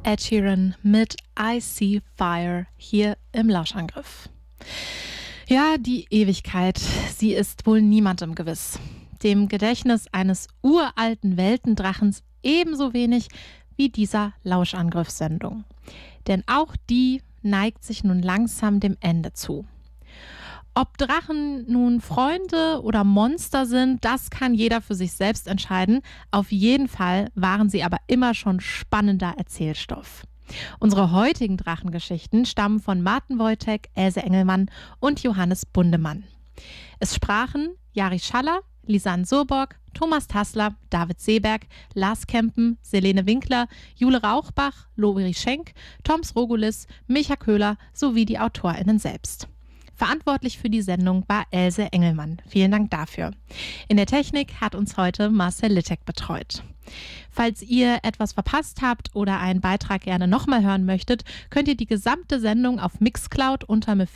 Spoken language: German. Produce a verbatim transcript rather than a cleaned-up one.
Ed Sheeran mit I See Fire hier im Lauschangriff. Ja, die Ewigkeit, sie ist wohl niemandem gewiss. Dem Gedächtnis eines uralten Weltendrachens ebenso wenig wie dieser Lauschangriffssendung. Denn auch die neigt sich nun langsam dem Ende zu. Ob Drachen nun Freunde oder Monster sind, das kann jeder für sich selbst entscheiden. Auf jeden Fall waren sie aber immer schon spannender Erzählstoff. Unsere heutigen Drachengeschichten stammen von Martin Wojtek, Else Engelmann und Johannes Bundemann. Es sprachen Jari Schaller, Lisanne Surborg, Thomas Tassler, David Seeberg, Lars Kempen, Selene Winkler, Jule Rauchbach, Lori Schenk, Toms Rogulis, Micha Köhler sowie die AutorInnen selbst. Verantwortlich für die Sendung war Else Engelmann. Vielen Dank dafür. In der Technik hat uns heute Marcel Littek betreut. Falls ihr etwas verpasst habt oder einen Beitrag gerne nochmal hören möchtet, könnt ihr die gesamte Sendung auf Mixcloud unter